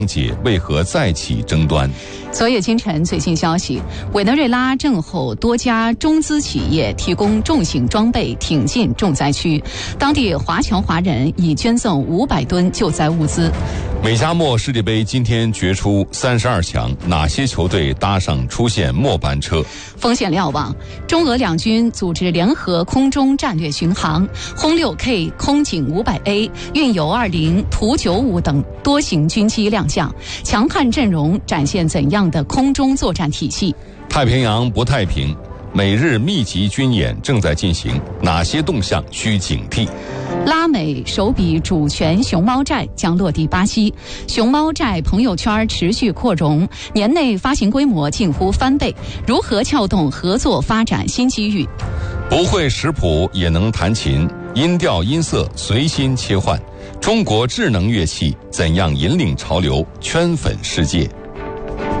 解为何再起争端。 昨夜今晨最新消息，委内瑞拉震后多家中资企业提供重型装备挺进重灾区，当地华侨华人已捐赠500吨救灾物资。 美加墨世界杯今天决出32强，哪些球队搭上出线末班车？ 风险瞭望，中俄两军组织联合空中战略巡航，轰 6K、空警500A、运油20、图95等多型军机亮相，强悍阵容展现怎样的空中作战体系？ 太平洋不太平，美日密集军演正在进行，哪些动向需警惕？ 拉美首笔主权熊猫债将落地巴西，熊猫债朋友圈持续扩容，年内发行规模近乎翻倍，如何撬动合作发展新机遇？ 不会识谱也能弹琴，音调音色随心切换，中国智能乐器怎样引领潮流，圈粉世界？